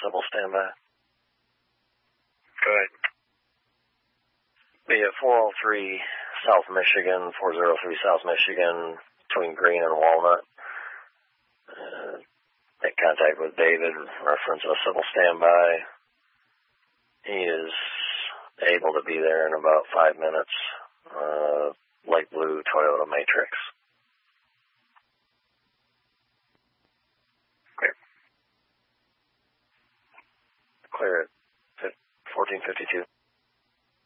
civil standby. Go ahead. Be at 403 South Michigan, 403 South Michigan, between Green and Walnut. Make contact with David, reference a civil standby. He is able to be there in about 5 minutes. Light blue Toyota Matrix. Clear at 1452.